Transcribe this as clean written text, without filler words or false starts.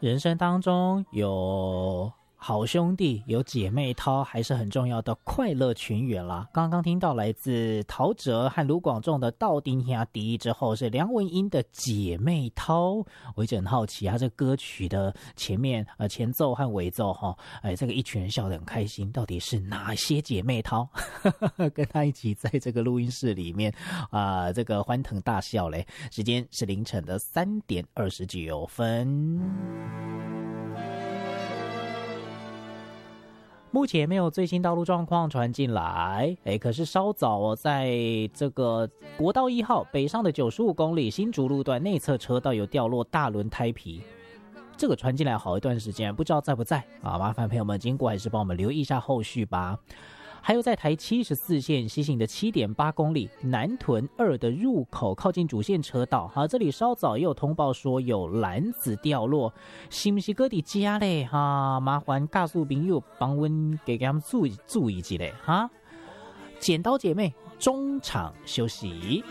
人生当中有好兄弟，有姐妹淘，还是很重要的快乐群员啦。刚刚听到来自陶喆和卢广仲的《到底兄弟》之后，是梁文音的《姐妹淘》。我一直很好奇啊，这歌曲的前面前奏和尾奏这个一群人笑得很开心，到底是哪些姐妹淘跟他一起在这个录音室里面这个欢腾大笑嘞？时间是凌晨的3点29分。目前没有最新道路状况传进来，可是稍早在这个国道1号北上的95公里新竹路段内侧车道有掉落大轮胎皮，这个传进来好一段时间，不知道在不在啊？麻烦朋友们经过还是帮我们留意一下后续吧。还有在台74线西行的7.8公里南屯2的入口靠近主线车道，这里稍早也有通报说有篮子掉落，是不是搁在家嘞？麻烦告诉朋友帮我给他们注意一下哈。剪刀姐妹中场休息。